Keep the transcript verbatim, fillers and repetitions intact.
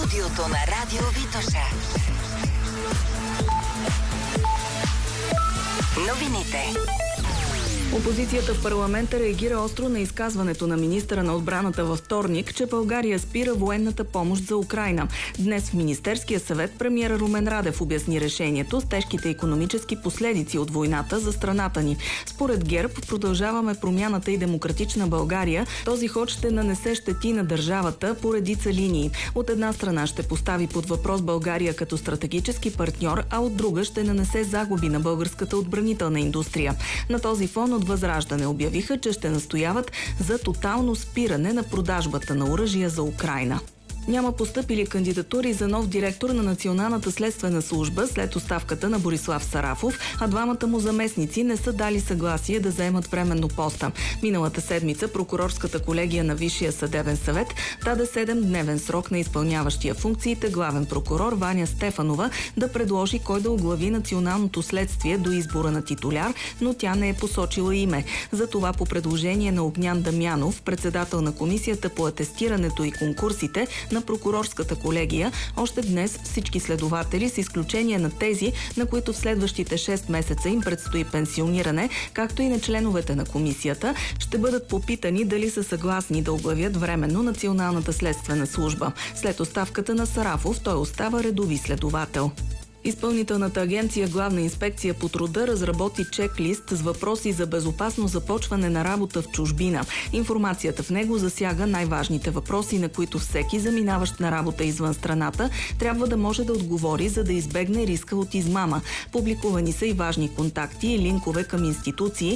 Студиото на Радио Витоша. Новините. Опозицията в парламента реагира остро на изказването на министъра на отбраната във вторник, че България спира военната помощ за Украйна. Днес в Министерския съвет премиера Румен Радев обясни решението с тежките икономически последици от войната за страната ни. Според ГЕРБ продължаваме промяната и демократична България. Този ход ще нанесе щети на държавата по редица линии. От една страна ще постави под въпрос България като стратегически партньор, а от друга ще нанесе загуби на българската отбранителна индустрия. На този фон от Възраждане обявиха, че ще настояват за тотално спиране на продажбата на оръжия за Украйна. Няма постъпили кандидатури за нов директор на Националната следствена служба след оставката на Борислав Сарафов, а двамата му заместници не са дали съгласие да заемат временно поста. Миналата седмица прокурорската колегия на Висшия съдебен съвет даде седемдневен срок на изпълняващия функциите главен прокурор Ваня Стефанова да предложи кой да оглави националното следствие до избора на титуляр, но тя не е посочила име. Затова по предложение на Огнян Дамянов, председател на комисията по атестирането и конкурсите на прокурорската колегия, още днес всички следователи, с изключение на тези, на които в следващите шест месеца им предстои пенсиониране, както и на членовете на комисията, ще бъдат попитани дали са съгласни да оглавят временно Националната следствена служба. След оставката на Сарафов той остава редови следовател. Изпълнителната агенция Главна инспекция по труда разработи чек-лист с въпроси за безопасно започване на работа в чужбина. Информацията в него засяга най-важните въпроси, на които всеки заминаващ на работа извън страната трябва да може да отговори, за да избегне риска от измама. Публикувани са и важни контакти и линкове към институции,